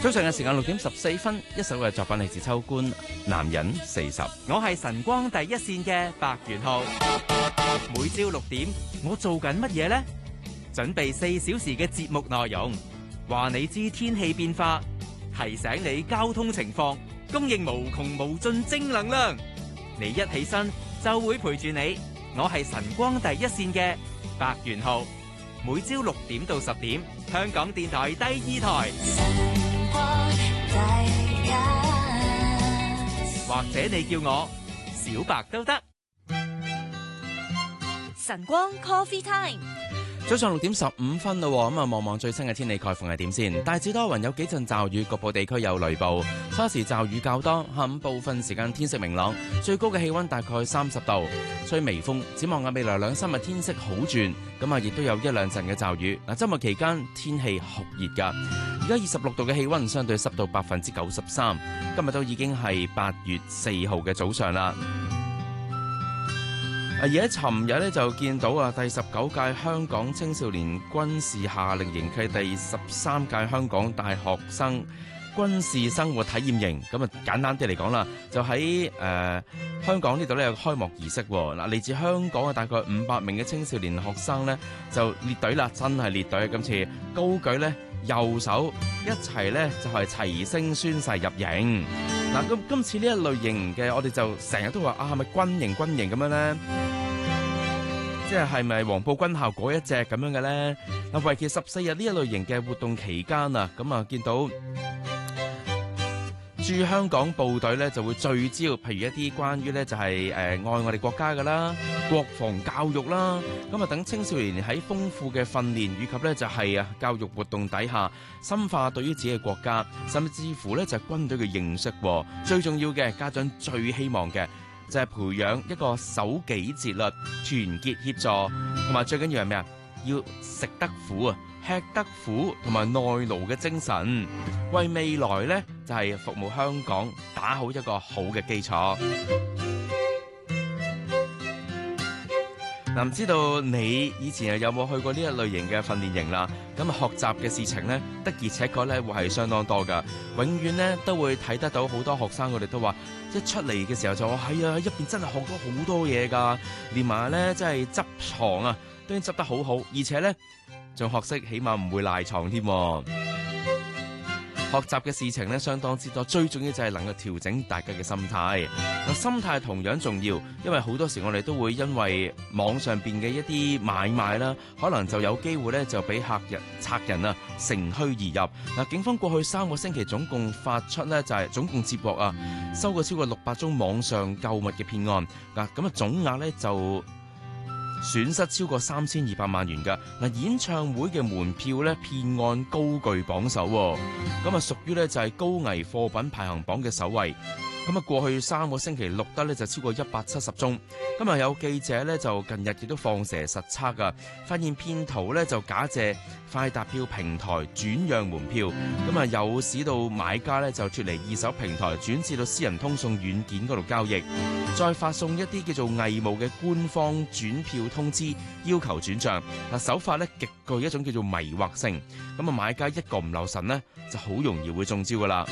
早上嘅時間6:14，一首嘅作品嚟自秋官《男人40》。 我係晨光第一線嘅白元浩，每朝6點，我做緊乜嘢呢？準備4小時嘅節目內容，話你知天氣變化，提醒你交通情況，供應無窮無盡正能量。你一起身就會陪住你，我係晨光第一線嘅白元浩，每朝6點到10點，香港電台第2台。或者你叫我小白都得。 晨光 Coffee Time。 早上6:15啦，咁啊望望最新嘅天氣概況係點先？大致多雲，有幾陣驟雨，局部地區有雷暴，初時驟雨較多，下午部分時間天色明朗，最高嘅氣溫大概30度，吹微風。展望未來2-3日天色好轉，咁啊亦都有1-2陣嘅驟雨。嗱，周末期間天氣酷熱㗎，而家26度嘅氣溫，相對濕度93%。今日都已經係8月4號嘅早上啦。而喺尋日咧就見到第19屆香港青少年軍事夏令營暨第13屆香港大學生軍事生活體驗營，咁啊簡單啲嚟講啦，就喺香港呢度咧有開幕儀式喎。嗱，嚟自香港嘅大概500名嘅青少年學生咧就列隊啦，真係列隊，今次高舉咧右手，一齊咧就係齊聲宣誓入營。嗱，咁今次呢一類型嘅，我哋就成日都話係咪軍營咁樣咧？即係咪黃埔軍校嗰一隻咁樣嘅咧？嗱，為期14日呢一類型嘅活動期間啊，咁啊見到駐香港部隊咧就會聚焦，譬如一啲關於咧就係愛我哋國家㗎啦，國防教育啦，咁啊等青少年喺豐富嘅訓練以及咧就係教育活動底下，深化對於自己嘅國家，甚至乎咧就係軍隊嘅認識。最重要嘅，家長最希望嘅就係培養一個守己節律、團結協助，同埋最緊要係咩啊？要食得苦啊！吃得苦同埋耐勞嘅精神，為未來呢就係服務香港打好一個好嘅基礎。嗱，唔知道你以前有冇去過呢一類型嘅訓練營啦？咁啊，學習嘅事情呢，的而且確咧會係相當多噶。永遠呢都會睇得到好多學生，佢哋都話一出嚟嘅時候就話係啊，入邊真係學到好多嘢噶，連埋呢真係執床啊，都已經執得好好，而且呢仲學識起碼唔會賴床添。學習嘅事情咧相當之多，最重要就係能夠調整大家嘅心態。心態同樣重要，因為好多時我哋都會因為網上邊嘅一啲買賣啦，可能就有機會咧就俾賊人啊乘虛而入。警方過去3個星期總共發出咧就係總共接獲收過超過600宗網上購物嘅騙案。咁總額咧就損失超過3200萬元㗎。演唱會嘅門票咧騙案高居榜首，咁屬於咧就係高危貨品排行榜嘅首位。咁過去3個星期錄得咧就超過170宗。咁有記者咧就近日亦都放蛇實測㗎，發現騙徒咧就假借快達票平台轉讓門票，咁有使到買家咧就脫離二手平台，轉至到私人通訊軟件嗰度交易，再發送一啲叫做偽冒嘅官方轉票通知，要求轉賬。手法咧極具一種叫做迷惑性，咁買家一個唔留神呢，就好容易會中招噶啦。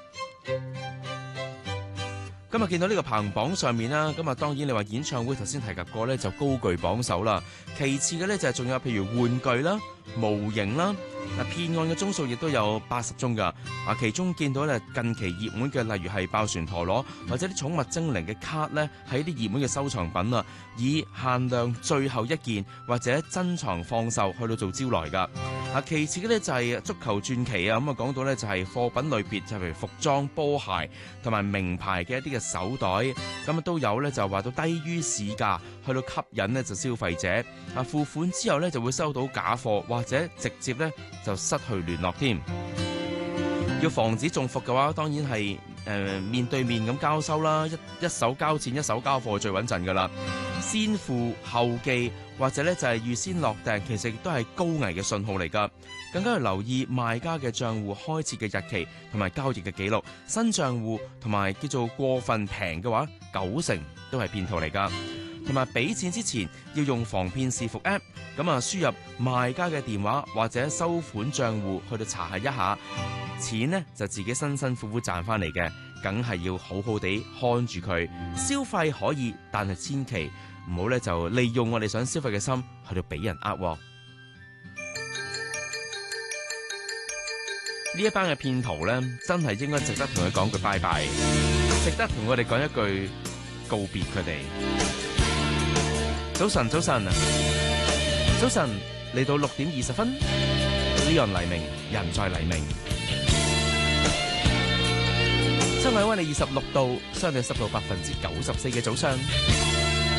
今日見到呢個排行榜上面啦，咁當然你話演唱會頭先提及過咧就高居榜首啦，其次嘅咧就係仲有譬如玩具啦、模型啦。騙案嘅宗數亦都有80宗㗎，其中見到咧近期熱門嘅，例如係爆旋陀螺或者啲寵物精靈嘅卡咧，係啲熱門嘅收藏品啊，以限量最後一件或者珍藏放售去到做招來㗎。其次嘅咧就係足球傳奇啊，咁講到咧就係貨品類別，就譬如服裝、波鞋同埋名牌嘅一啲嘅手袋，咁都有咧就話到低於市價，去到吸引呢就消費者付款之後咧就會收到假貨或者直接咧就失去聯絡添。要防止中伏嘅話，當然係面對面咁交收啦，一手交錢一手交貨最穩陣噶啦。先付後寄或者咧就係預先落訂，其實亦都係高危嘅信號嚟噶。更加要留意賣家嘅賬戶開設嘅日期同埋交易嘅記錄，新賬戶同埋叫做過分平嘅話，90%都係騙徒嚟噶。同埋俾錢之前要用防騙視伏 App， 咁輸入賣家嘅電話或者收款賬戶去到查下一下。 錢呢就自己辛辛苦苦賺翻嚟嘅，梗係要好好地看住佢。消費可以，但係千祈唔好咧就利用我哋想消費嘅心去到俾人呃喎。呢一班嘅騙徒咧，真係應該值得同佢講句拜拜，值得同我哋講一句告別佢哋。早晨，早晨啊，早晨嚟到6:20，呢樣黎明，人在黎明。室外溫度26度，相對濕度94%嘅早上。